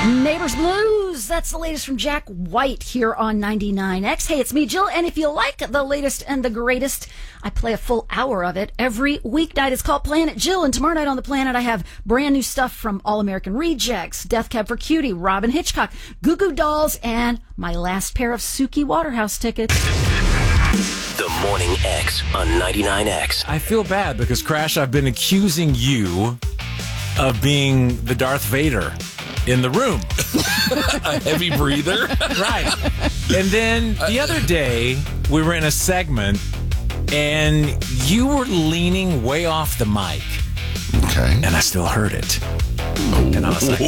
Neighbors Blues. That's the latest from Jack White here on 99X. Hey, it's me, Jill, and if you like the latest and the greatest, I play a full hour of it every weeknight. It's called Planet Jill, and tomorrow night on the Planet, I have brand new stuff from All American Rejects, Death Cab for Cutie, Robin Hitchcock, Goo Goo Dolls, and my last pair of Suki Waterhouse tickets. The Morning X on 99X. I feel bad because, Crash, I've been accusing you of being the Darth Vader in the room. A heavy breather? Right. And then the other day, we were in a segment, and you were leaning way off the mic. Okay. And I still heard it. And I was like,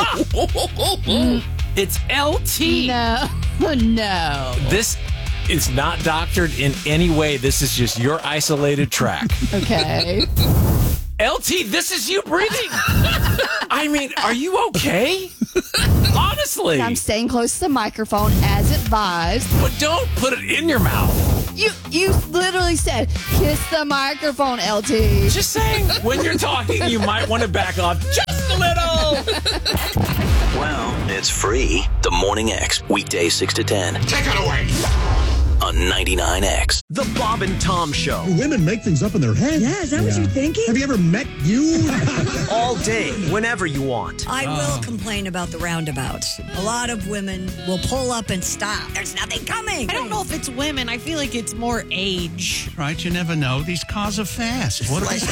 it's LT. No. This is not doctored in any way. This is just your isolated track. Okay. LT, this is you breathing. I mean, are you okay? Honestly. I'm staying close to the microphone as advised. But don't put it in your mouth. You literally said, kiss the microphone, LT. Just saying, when you're talking, you might want to back off just a little. Well, it's free. The Morning X, weekdays 6 to 10. Take it away. On 99X. The Bob and Tom Show. Women make things up in their head. Yeah, is that what you're thinking? Have you ever met you? All day, whenever you want. I will complain about the roundabouts. A lot of women will pull up and stop. There's nothing coming. I don't know if it's women. I feel like it's more age. Right, you never know. These cars are fast. What They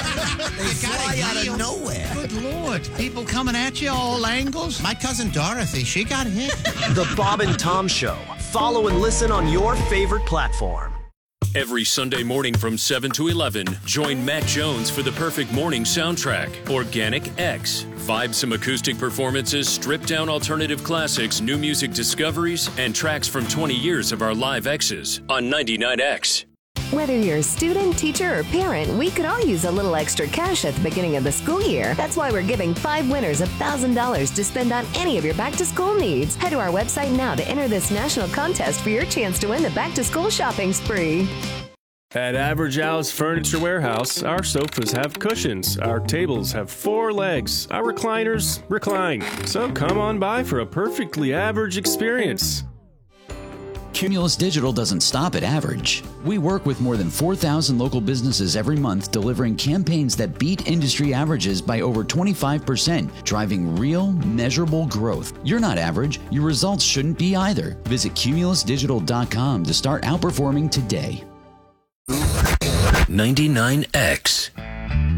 fly out of nowhere. Good Lord. People coming at you all angles. My cousin Dorothy, she got hit. The Bob and Tom Show. Follow and listen on your favorite platform. Every Sunday morning from 7 to 11, join Matt Jones for the perfect morning soundtrack, Organic X. Vibe some acoustic performances, stripped-down alternative classics, new music discoveries, and tracks from 20 years of our live X's on 99X. Whether you're a student, teacher, or parent, we could all use a little extra cash at the beginning of the school year. That's why we're giving 5 winners $1,000 to spend on any of your back-to-school needs. Head to our website now to enter this national contest for your chance to win the back-to-school shopping spree. At Average Al's Furniture Warehouse, our sofas have cushions, our tables have 4 legs, our recliners recline. So come on by for a perfectly average experience. Cumulus Digital doesn't stop at average. We work with more than 4,000 local businesses every month, delivering campaigns that beat industry averages by over 25%, driving real, measurable growth. You're not average. Your results shouldn't be either. Visit cumulusdigital.com to start outperforming today. 99X.